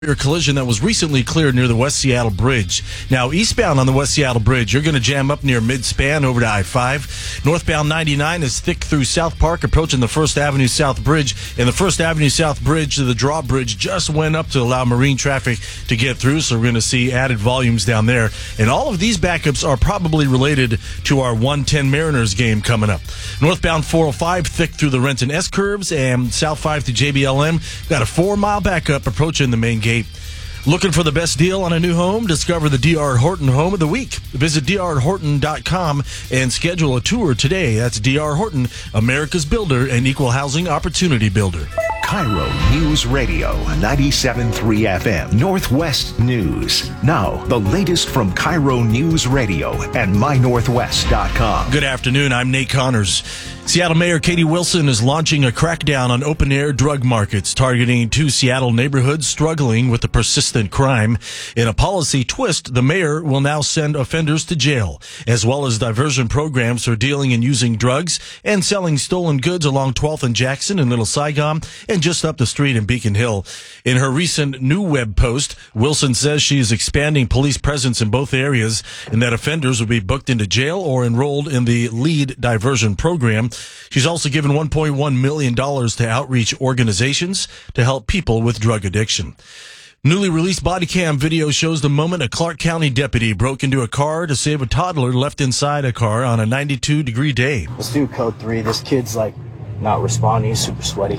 Your collision that was recently cleared near the West Seattle Bridge. Now, eastbound on the West Seattle Bridge, you're going to jam up near mid-span over to I-5. Northbound 99 is thick through South Park, approaching the First Avenue South Bridge. And the First Avenue South Bridge, the drawbridge, just went up to allow marine traffic to get through, so we're going to see added volumes down there. And all of these backups are probably related to our 110 Mariners game coming up. Northbound 405, thick through the Renton S-curves, and South 5 through JBLM. Got a 4-mile backup approaching the main gate. Looking for the best deal on a new home? Discover the D.R. Horton Home of the Week. Visit drhorton.com and schedule a tour today. That's D.R. Horton, America's builder and equal housing opportunity builder. Cairo News Radio, 97.3 FM, Northwest News. Now, the latest from Cairo News Radio and mynorthwest.com. Good afternoon. I'm Nate Connors. Seattle Mayor Katie Wilson is launching a crackdown on open-air drug markets, targeting 2 Seattle neighborhoods struggling with the persistent crime. In a policy twist, the mayor will now send offenders to jail, as well as diversion programs for dealing and using drugs and selling stolen goods along 12th and Jackson in Little Saigon and just up the street in Beacon Hill. In her recent new web post, Wilson says she is expanding police presence in both areas and that offenders will be booked into jail or enrolled in the LEAD diversion program. She's also given $1.1 million to outreach organizations to help people with drug addiction. Newly released body cam video shows the moment a Clark County deputy broke into a car to save a toddler left inside a car on a 92-degree day. Let's do code 3. This kid's not responding. He's super sweaty.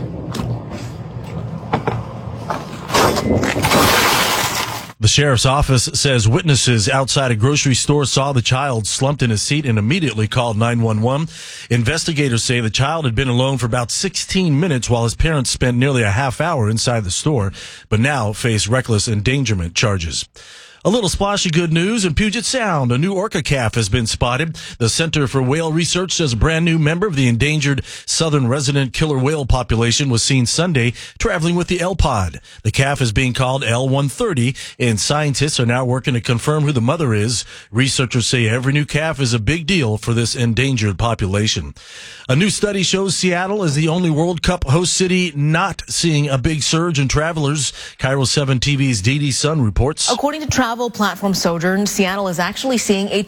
The sheriff's office says witnesses outside a grocery store saw the child slumped in his seat and immediately called 911. Investigators say the child had been alone for about 16 minutes while his parents spent nearly a half hour inside the store, but now face reckless endangerment charges. A little splash of good news in Puget Sound. A new orca calf has been spotted. The Center for Whale Research says a brand new member of the endangered southern resident killer whale population was seen Sunday traveling with the L-Pod. The calf is being called L-130, and scientists are now working to confirm who the mother is. Researchers say every new calf is a big deal for this endangered population. A new study shows Seattle is the only World Cup host city not seeing a big surge in travelers. Cairo 7 TV's Dee Sun reports. According to travel platform Sojourn, Seattle is actually seeing a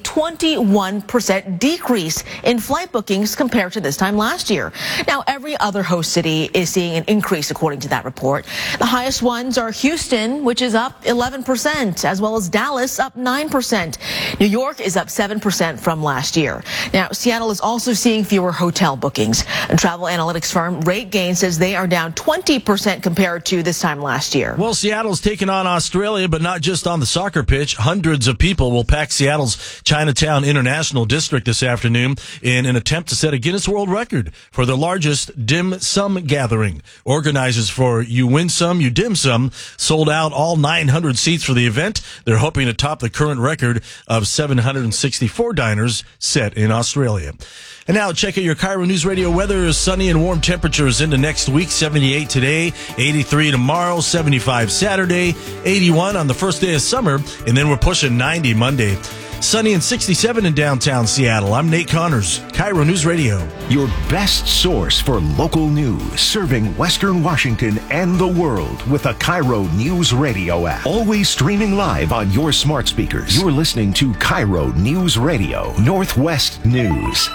21% decrease in flight bookings compared to this time last year. Now, every other host city is seeing an increase, according to that report. The highest ones are Houston, which is up 11%, as well as Dallas, up 9%. New York is up 7% from last year. Now, Seattle is also seeing fewer hotel bookings. And travel analytics firm RateGain says they are down 20% compared to this time last year. Well, Seattle's taking on Australia, but not just on the soccer pitch. Hundreds of people will pack Seattle's Chinatown International District this afternoon in an attempt to set a Guinness World Record for the largest dim sum gathering. Organizers for You Win Some, You Dim Sum sold out all 900 seats for the event. They're hoping to top the current record of 764 diners set in Australia. And now check out your Cairo News Radio weather. Sunny and warm temperatures into next week. 78 today, 83 tomorrow, 75 Saturday, 81 on the first day of summer, and then we're pushing 90 Monday. Sunny and 67 in downtown Seattle. I'm Nate Connors, Cairo News Radio. Your best source for local news, serving Western Washington and the world with a Cairo News Radio app. Always streaming live on your smart speakers. You're listening to Cairo News Radio, Northwest News.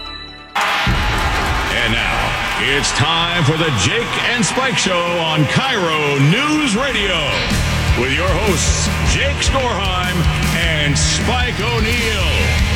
And now, it's time for the Jake and Spike Show on Cairo News Radio with your hosts, Jake Storheim and Spike O'Neill.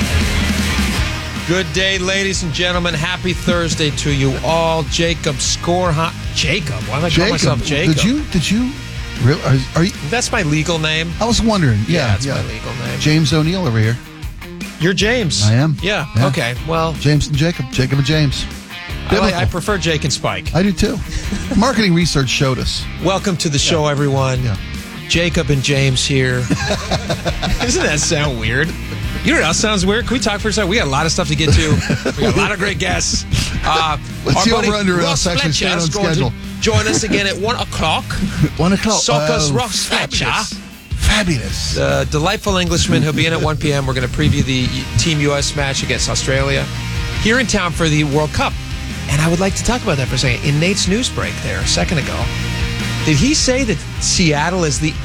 Good day, ladies and gentlemen. Happy Thursday to you all. Jacob Storheim. Jacob? Why am I calling myself Jacob? Did you? Really? Are you? That's my legal name. I was wondering. Yeah, that's my legal name. James O'Neill over here. You're James. I am. Yeah. Okay. Well, James and Jacob. Jacob and James. I prefer Jake and Spike. I do too. Marketing research showed us. Welcome to the show, everyone. Yeah. Jacob and James here. Doesn't that sound weird? You know what else sounds weird? Can we talk for a second? We got a lot of stuff to get to. We got a lot of great guests. Let's see over under us actually staying on schedule. Join us again at 1 o'clock. 1 o'clock. Soccer's Ross Fletcher. Fabulous. Delightful Englishman. He'll be in at 1 p.m. We're going to preview the Team U.S. match against Australia here in town for the World Cup. And I would like to talk about that for a second. In Nate's news break there a second ago, did he say that Seattle is the